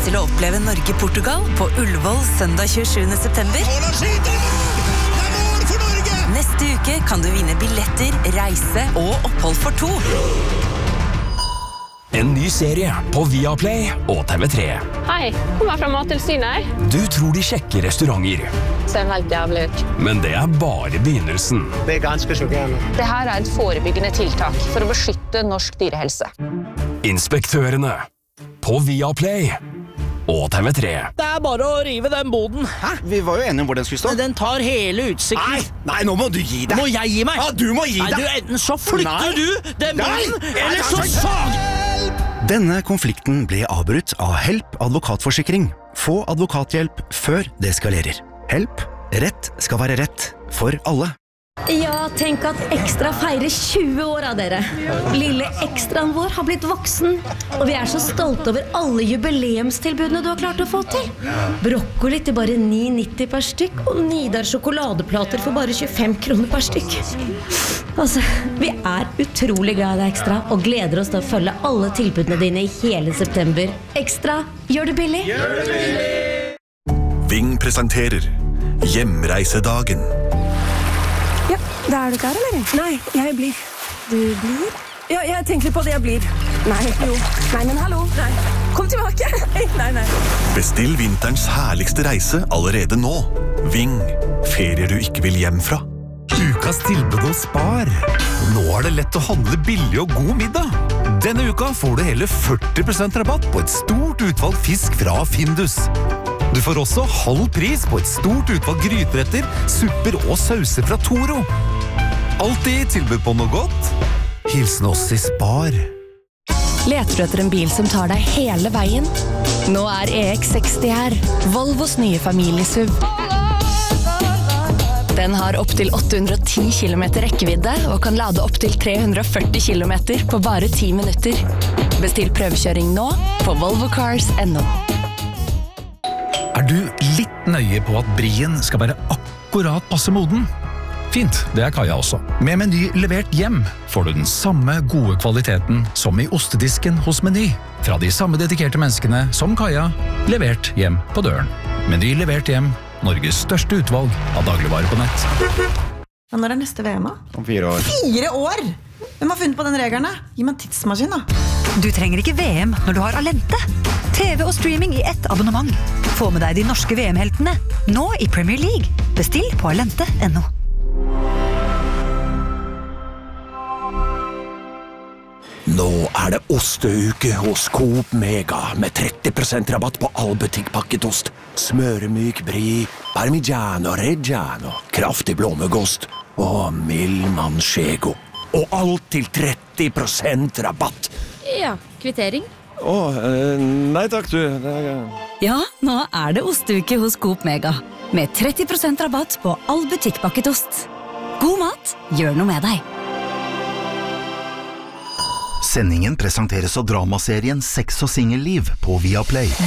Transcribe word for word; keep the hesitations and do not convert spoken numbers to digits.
lyst til å oppleve Norge-Portugal på Ullevål søndag tjuesjuende september? Neste uke kan du vinne billetter, reise og opphold for to. En ny serie på Viaplay og T V tre. Hei, kommer fra Mattilsynet. Du tror de sjekker restauranter. Ser helt jævlig ut. Men det er bare begynnelsen. Det er ganske sjokkerende. Det her er et forebyggende tiltak for å beskytte norsk dyrehelse. Inspektørene på Viaplay og T V tre. Det er bare å rive den boden. Hæ? Vi var jo enige om hvor den skulle stå. Den tar hele utsikten. Nei, nei, nå må du gi deg. Må jeg gi meg? Ja, du må gi deg. Nei, du, enten så flytter Nei. du den boden, Nei. eller Nei, så nei, sag! Denne konflikten ble avbrutt av Help advokatforsikring. Få advokathjelp før det eskalerer. Help. Rett skal være rett for alle. Ja, tenk at Ekstra feirer tjue år av dere. Lille Ekstraen vår har blitt voksen, og vi er så stolte over alle jubileumstilbudene du har klart å få til. Brokkoli til bare ni nitti per stykk, og Nidar sjokoladeplater for bare tjuefem kroner per stykk. Altså, vi er utrolig glad i deg, Ekstra, og gleder oss til å følge alle tilbudene dine i hele september. Ekstra, gjør det billig! Gjør det billig! Ving presenterer Hjemreisedagen. Ja, da er du klar, eller? Nei, jeg blir. Du blir? Ja, jeg tenker litt på det, jeg blir. Nei, jo. Nei, men hallo. Nei. Kom tilbake. Nei, nei. Bestill vinterens herligste reise allerede nå. Ving. Ferier du ikke vil hjem fra. Ukas tilbud hos Spar. Nå er det lett å handle billig og god middag. Denne uka får du hele førti prosent rabatt på et stort utvalg fisk fra Findus. Du får også halv pris på et stort utvalg gryteretter, supper og sauser fra Toro. Alltid tilbud på noe godt. Hilsen oss i Spar. Leter du etter en bil som tar deg hele veien? Nå er E X seksti her, Volvos nye familiesuv. Den har opp til åtte hundre og ti kilometer rekkevidde og kan lade opp til tre hundre og førti kilometer på bare ti minutter. Bestill prøvekjøring nå på volvo cars punktum no. Er du litt nøye på at brien skal være akkurat passe moden? Fint, det er Kaja også. Med Meny levert hjem får du den samme gode kvaliteten som i ostedisken hos Meny. Fra de samme dedikerte menneskene som Kaja, levert hjem på døren. Meny levert hjem, Norges største utvalg av dagligvarer på nett. Ja, når er neste V M? Om fire år. Fire år? Hvem har funnet på den regelen? Gi meg en tidsmaskin da. Du trenger ikke V M når du har Alente. T V og streaming i ett abonnement. Få med deg de norske V M-heltene, nå i Premier League. Bestill på alente punktum no. Nå er det osteuke hos Coop Mega med tretti prosent rabatt på all butikkpakketost. Smøremyk brie, parmigiano reggiano, kraftig blåmuggost og mild manchego. Og alt til tretti prosent rabatt. Ja, kvittering. Åh, eh, nei takk du. Det er... Ja, nå er det osteuke hos Coop Mega. Med tretti prosent rabatt på all butikkpakketost. God mat, gjør noe med deg. Sendingen presenteres av dramaserien Sex og Singelliv på Viaplay.